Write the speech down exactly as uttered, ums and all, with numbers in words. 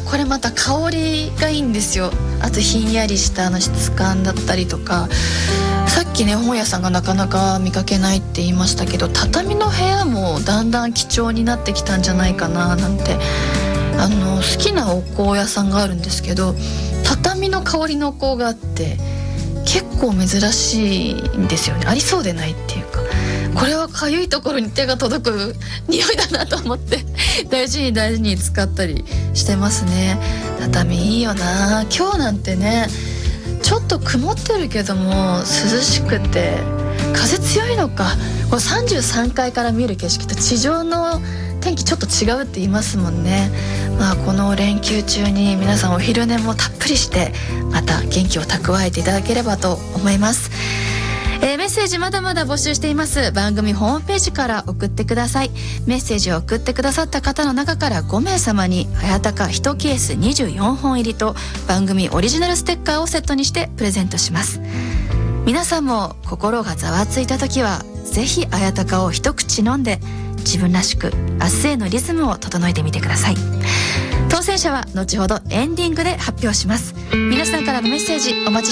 これまた香りがいいんですよ。あとひんやりしたあの質感だったりとか、さっきね本屋さんがなかなか見かけないって言いましたけど、畳の部屋もだんだん貴重になってきたんじゃないかななんて。あの好きなお香屋さんがあるんですけど、畳の香りのお香があって結構珍しいんですよね。ありそうでないっていうか、これはかゆいところに手が届く匂いだなと思って大事に大事に使ったりしてますね。畳いいよな。今日なんてねちょっと曇ってるけども涼しくて風強いのか。これさんじゅうさんかいから見える景色と地上の天気ちょっと違うって言いますもんね。まあこの連休中に皆さんお昼寝もたっぷりしてまた元気を蓄えていただければと思います。えー、メッセージまだまだ募集しています。番組ホームページから送ってください。メッセージを送ってくださった方の中からごめいさまに早高いちケースにじゅうよんほん入りと番組オリジナルステッカーをセットにしてプレゼントします。皆さんも心がざわついた時はぜひ綾鷹を一口飲んで自分らしく明日へのリズムを整えてみてください。当選者は後ほどエンディングで発表します。皆さんからのメッセージお待ち